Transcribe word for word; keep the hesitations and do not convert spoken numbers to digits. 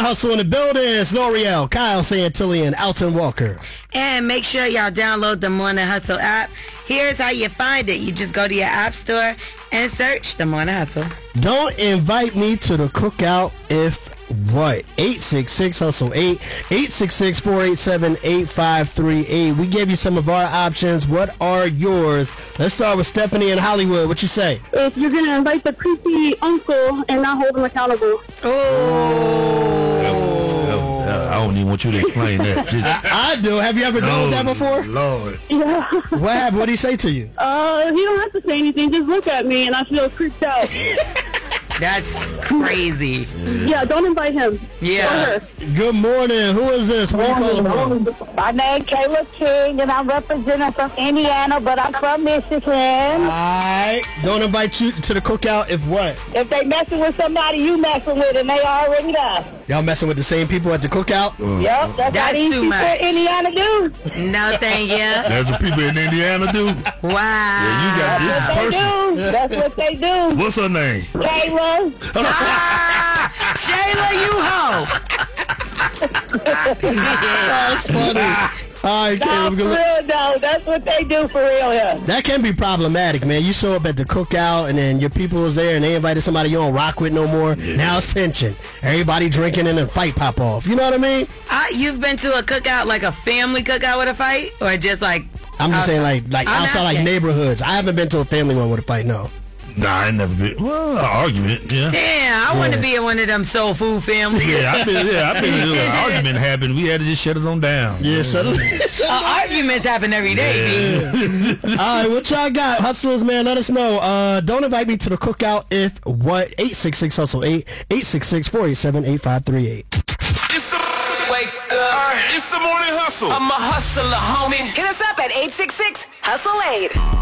Hustle in the building. It's L'Oreal, Kyle Santillan, Alton Walker. And make sure y'all download the Morning Hustle app. Here's how you find it. You just go to your app store and search the Morning Hustle. Don't invite me to the cookout if what? eight six six hustle eight, eight six six, four eight seven, eight five three eight. We gave you some of our options. What are yours? Let's start with Stephanie in Hollywood. What you say? If you're going to invite the creepy uncle and not hold him accountable. Oh. I don't even want you to explain that. Just, I, I do. Have you ever done Lord, that before? Lord. Yeah. What happened? What did he say to you? Uh, he don't have to say anything. Just look at me and I feel creeped out. That's crazy. Yeah, don't invite him. Yeah. Good morning. Who is this? Where are you calling from? My name's Kayla King, and I'm representing from Indiana, but I'm from Michigan. Alright. Don't invite you to the cookout if what? If they messing with somebody you messing with, and they already know. Y'all messing with the same people at the cookout? Uh, Yep, that's, That's how these too people much. in Indiana do. No, thank you. That's what people in Indiana do. Wow. Yeah, you got this is They personal. do. That's what they do. What's her name? Kayla. Ah, Shayla, you hoe. That's funny. Alright, No, Caleb. for Good luck. real, no. That's what they do for real here. That can be problematic, man. You show up at the cookout and then your people is there and they invited somebody you don't rock with no more. Yeah. Now it's tension. Everybody drinking and then fight pop off. You know what I mean? Uh, you've been to a cookout, like a family cookout with a fight? Or just like... I'm just saying like like I'm outside like asking. neighborhoods. I haven't been to a family one with a fight, no. Nah, I ain't never been. Well, an argument, yeah. Damn, I want to Yeah. be in one of them soul food families. Yeah, I've been, yeah, I've been, an argument happened. We had to just shut it on down. Yeah, settle Uh, arguments happen every day. Yeah. Alright, what y'all got? Hustlers, man, let us know. Uh, don't invite me to the cookout if what? eight six six hustle eight, eight six six, four eight seven, eight five three eight. It's the wake up. It's the morning hustle. I'm a hustler, homie. Hit us up at eight six six hustle eight.